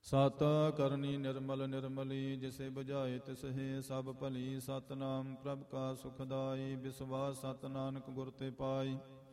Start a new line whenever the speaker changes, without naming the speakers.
ਸਤ ਕਰਨੀ ਨਿਰਮਲ ਨਿਰਮਲੀ ਜਿਸੇ ਬੁਝਾਏ ਤਿਸਹਿ ਸਭ ਭਲੀ। ਸਤਨਾਮ ਪ੍ਰਭ ਕਾ ਸੁਖਦਾਈ ਵਿਸਵਾਸ ਸਤ ਨਾਨਕ ਗੁਰ ਤੇ ਪਾਈ।